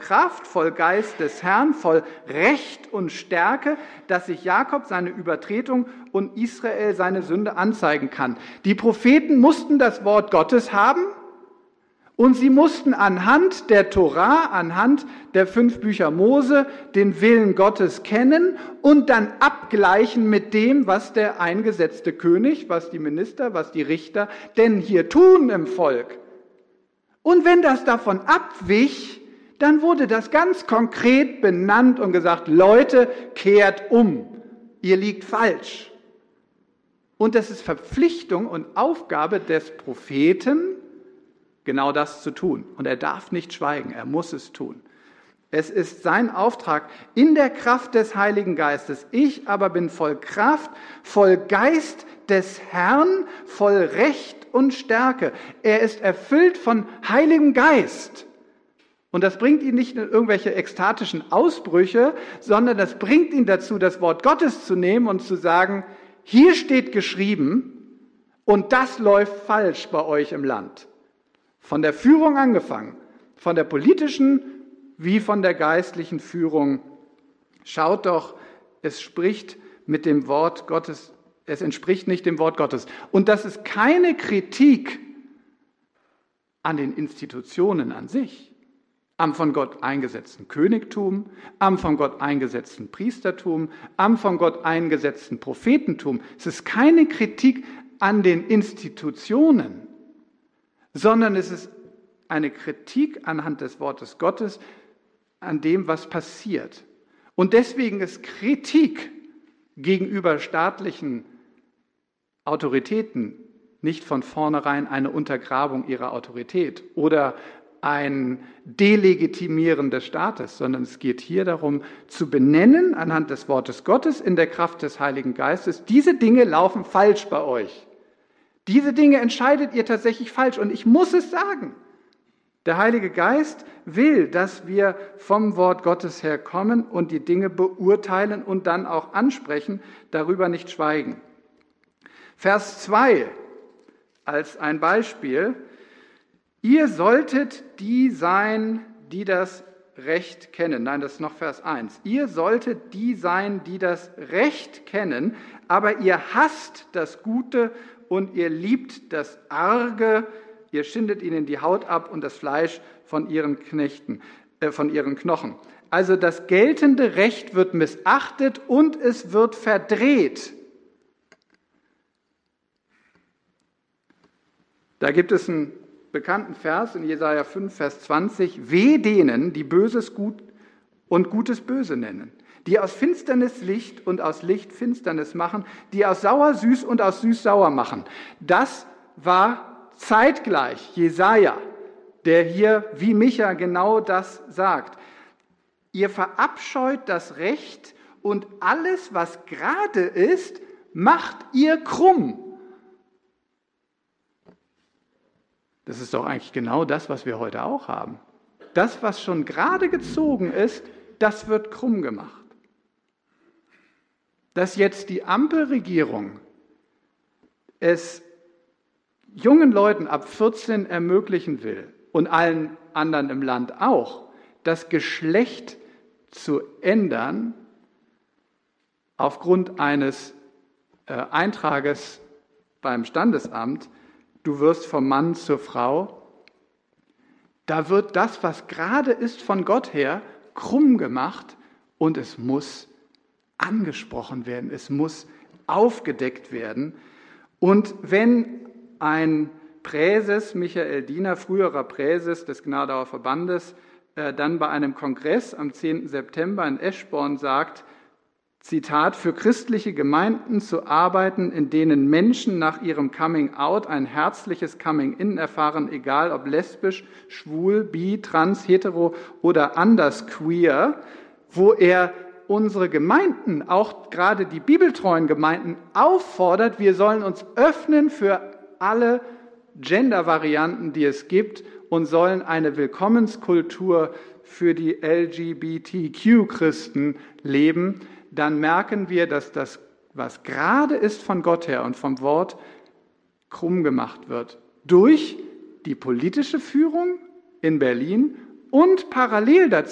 Kraft, voll Geist des Herrn, voll Recht und Stärke, dass sich Jakob seine Übertretung und Israel seine Sünde anzeigen kann. Die Propheten mussten das Wort Gottes haben und sie mussten anhand der Tora, anhand der 5 Bücher Mose, den Willen Gottes kennen und dann abgleichen mit dem, was der eingesetzte König, was die Minister, was die Richter denn hier tun im Volk. Und wenn das davon abwich, dann wurde das ganz konkret benannt und gesagt, Leute, kehrt um, ihr liegt falsch. Und das ist Verpflichtung und Aufgabe des Propheten, genau das zu tun. Und er darf nicht schweigen, er muss es tun. Es ist sein Auftrag in der Kraft des Heiligen Geistes. Ich aber bin voll Kraft, voll Geist des Herrn, voll Recht und Stärke. Er ist erfüllt von Heiligem Geist. Und das bringt ihn nicht in irgendwelche ekstatischen Ausbrüche, sondern das bringt ihn dazu, das Wort Gottes zu nehmen und zu sagen, hier steht geschrieben und das läuft falsch bei euch im Land. Von der Führung angefangen, von der politischen wie von der geistlichen Führung. Schaut doch, es spricht mit dem Wort Gottes, es entspricht nicht dem Wort Gottes. Und das ist keine Kritik an den Institutionen an sich, am von Gott eingesetzten Königtum, am von Gott eingesetzten Priestertum, am von Gott eingesetzten Prophetentum. Es ist keine Kritik an den Institutionen, sondern es ist eine Kritik anhand des Wortes Gottes an dem, was passiert. Und deswegen ist Kritik gegenüber staatlichen Autoritäten nicht von vornherein eine Untergrabung ihrer Autorität oder ein Delegitimieren des Staates, sondern es geht hier darum, zu benennen anhand des Wortes Gottes in der Kraft des Heiligen Geistes, diese Dinge laufen falsch bei euch. Diese Dinge entscheidet ihr tatsächlich falsch und ich muss es sagen. Der Heilige Geist will, dass wir vom Wort Gottes her kommen und die Dinge beurteilen und dann auch ansprechen, darüber nicht schweigen. Vers 2 als ein Beispiel. Ihr solltet die sein, die das Recht kennen. Nein, das ist noch Vers 1. Ihr solltet die sein, die das Recht kennen, aber ihr hasst das Gute und ihr liebt das Arge, ihr schindet ihnen die Haut ab und das Fleisch von ihren Knochen. Also das geltende Recht wird missachtet und es wird verdreht. Da gibt es einen bekannten Vers in Jesaja 5, Vers 20. Weh denen, die Böses gut und Gutes böse nennen, die aus Finsternis Licht und aus Licht Finsternis machen, die aus sauer süß und aus süß sauer machen. Das war zeitgleich Jesaja, der hier wie Micha genau das sagt. Ihr verabscheut das Recht und alles, was gerade ist, macht ihr krumm. Das ist doch eigentlich genau das, was wir heute auch haben. Das, was schon gerade gezogen ist, das wird krumm gemacht. Dass jetzt die Ampelregierung es jungen Leuten ab 14 ermöglichen will und allen anderen im Land auch, das Geschlecht zu ändern aufgrund eines Eintrages beim Standesamt, du wirst vom Mann zur Frau, da wird das, was gerade ist von Gott her, krumm gemacht und es muss angesprochen werden, es muss aufgedeckt werden. Und wenn ein Präses, Michael Diener, früherer Präses des Gnadauer Verbandes, dann bei einem Kongress am 10. September in Eschborn sagt, Zitat, für christliche Gemeinden zu arbeiten, in denen Menschen nach ihrem Coming-out ein herzliches Coming-in erfahren, egal ob lesbisch, schwul, bi, trans, hetero oder anders queer, wo er unsere Gemeinden, auch gerade die bibeltreuen Gemeinden, auffordert, wir sollen uns öffnen für alle Gender-Varianten, die es gibt und sollen eine Willkommenskultur für die LGBTQ-Christen leben, dann merken wir, dass das, was gerade ist von Gott her und vom Wort, krumm gemacht wird. Durch die politische Führung in Berlin und parallel dazu